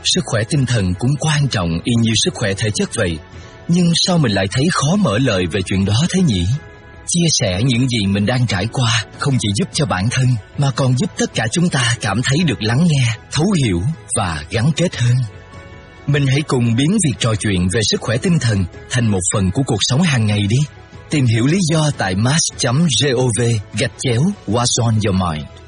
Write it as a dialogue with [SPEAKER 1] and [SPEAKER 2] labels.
[SPEAKER 1] sức khỏe tinh thần cũng quan trọng y như sức khỏe thể chất vậy. Nhưng sao mình lại thấy khó mở lời về chuyện đó thế nhỉ? Chia sẻ những gì mình đang trải qua không chỉ giúp cho bản thân mà còn giúp tất cả chúng ta cảm thấy được lắng nghe, thấu hiểu và gắn kết hơn. Mình hãy cùng biến việc trò chuyện về sức khỏe tinh thần thành một phần của cuộc sống hàng ngày đi. Tìm hiểu lý do tại mass.gov/What's on your mind.